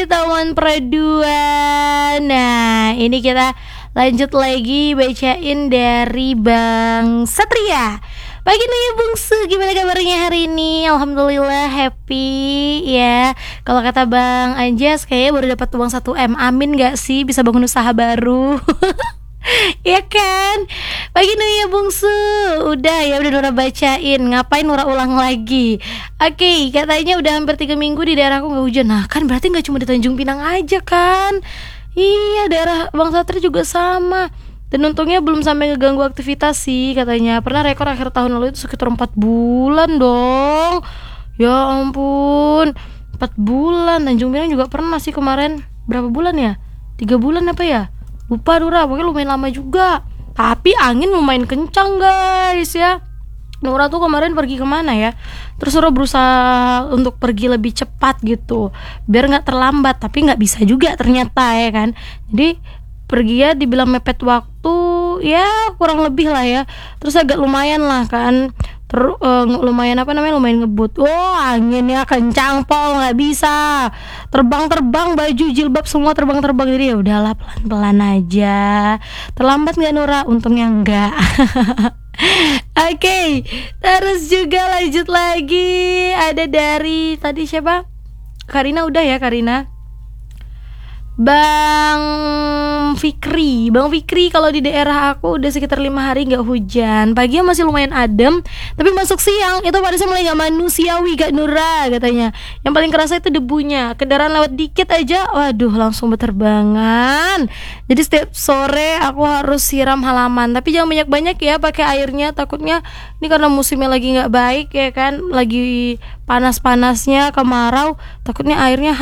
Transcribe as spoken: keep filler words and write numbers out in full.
Taman Peraduan. Nah, ini kita lanjut lagi bacain dari Bang Satria. Pagi nih Bungsu, gimana kabarnya hari ini? Alhamdulillah happy ya. Kalau kata Bang Anjas kayaknya baru dapat uang satu M. Amin gak sih bisa bangun usaha baru? Iya kan? Pagi nih ya Bungsu. Udah ya, udah Nora bacain. Ngapain Nora ulang lagi? Oke, okay, katanya udah hampir tiga minggu di daerahku gak hujan. Nah kan berarti gak cuma di Tanjung Pinang aja kan? Iya, daerah Bang Satria juga sama. Dan untungnya belum sampai ngeganggu aktivitas sih katanya. Pernah rekor akhir tahun lalu itu sekitar empat bulan dong. Ya ampun, empat bulan. Tanjung Pinang juga pernah sih kemarin. Berapa bulan ya? tiga bulan apa ya? Lupa Nora, pokoknya lumayan lama juga. Tapi angin lumayan kencang guys ya. Nora tuh kemarin pergi kemana ya? Terus Nora berusaha untuk pergi lebih cepat gitu, biar gak terlambat. Tapi gak bisa juga ternyata ya kan. Jadi pergi ya dibilang mepet waktu, ya kurang lebih lah ya. Terus agak lumayan lah kan. Terus uh, lumayan apa namanya lumayan ngebut. Oh anginnya kencang pol, nggak bisa terbang-terbang, baju jilbab semua terbang-terbang. Jadi ya udahlah pelan-pelan aja. Terlambat nggak Nora? Untungnya enggak. Oke, okay, terus juga lanjut lagi. Ada dari tadi siapa? Karina udah ya Karina. Bang Fikri, Bang Fikri kalau di daerah aku udah sekitar lima hari gak hujan. Paginya masih lumayan adem, tapi masuk siang itu panasnya mulai gak manusiawi Kak Nura katanya. Yang paling kerasa itu debunya. Kendaraan lewat dikit aja, waduh langsung berterbangan. Jadi setiap sore aku harus siram halaman. Tapi jangan banyak-banyak ya pakai airnya, takutnya ini karena musimnya lagi gak baik ya kan, lagi panas-panasnya kemarau, takutnya airnya